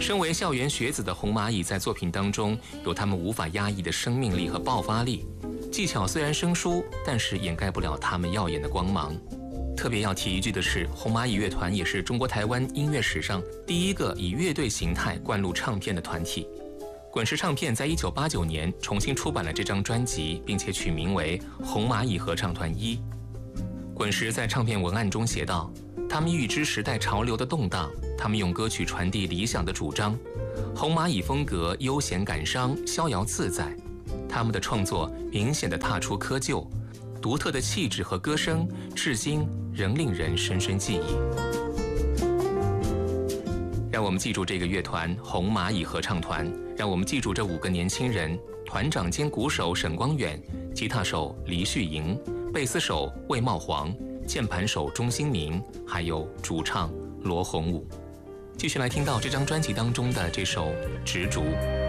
身为校园学子的红蚂蚁在作品当中有他们无法压抑的生命力和爆发力，技巧虽然生疏，但是掩盖不了他们耀眼的光芒。特别要提一句的是，红蚂蚁乐团也是中国台湾音乐史上第一个以乐队形态灌录唱片的团体。滚石唱片在1989年重新出版了这张专辑，并且取名为《红蚂蚁合唱团1》。滚石在唱片文案中写道，他们预知时代潮流的动荡，他们用歌曲传递理想的主张。红蚂蚁风格悠闲感伤，逍遥自在。他们的创作明显地踏出窠臼，独特的气质和歌声至今仍令人深深记忆。让我们记住这个乐团红蚂蚁合唱团，让我们记住这5个年轻人：团长兼鼓手沈光远，吉他手黎旭莹，贝斯手魏茂煌，键盘手钟兴民，还有主唱罗宏武。继续来听到这张专辑当中的这首《执着》。